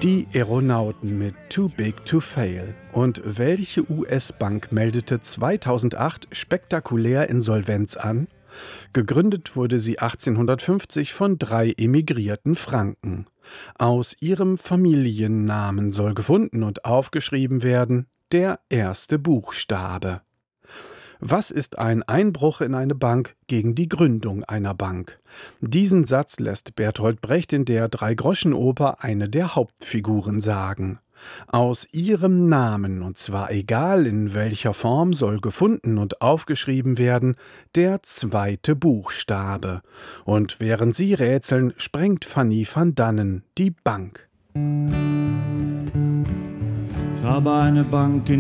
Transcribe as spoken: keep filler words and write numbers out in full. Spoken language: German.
Die Aeronauten mit Too Big to Fail. Und welche U S-Bank meldete zweitausendacht spektakulär Insolvenz an? Gegründet wurde sie achtzehnhundertfünfzig von drei emigrierten Franken. Aus ihrem Familiennamen soll gefunden und aufgeschrieben werden der erste Buchstabe. Was ist ein Einbruch in eine Bank gegen die Gründung einer Bank? Diesen Satz lässt Bertolt Brecht in der Drei-Groschen-Oper eine der Hauptfiguren sagen. Aus ihrem Namen, und zwar egal in welcher Form, soll gefunden und aufgeschrieben werden der zweite Buchstabe. Und während sie rätseln, sprengt Fanny van Dannen die Bank. Ich habe eine Bank in